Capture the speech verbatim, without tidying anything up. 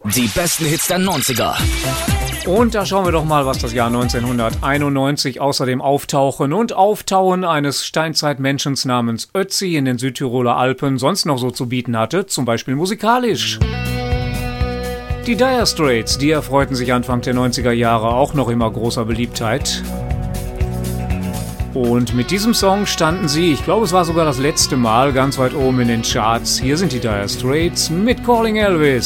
Die besten Hits der neunziger. Und da schauen wir doch mal, was das Jahr neunzehnhunderteinundneunzig außer dem Auftauchen und Auftauen eines Steinzeitmenschens namens Ötzi in den Südtiroler Alpen sonst noch so zu bieten hatte, zum Beispiel musikalisch. Die Dire Straits, die erfreuten sich Anfang der neunziger Jahre auch noch immer großer Beliebtheit. Und mit diesem Song standen sie, ich glaube es war sogar das letzte Mal, ganz weit oben in den Charts. Hier sind die Dire Straits mit Calling Elvis.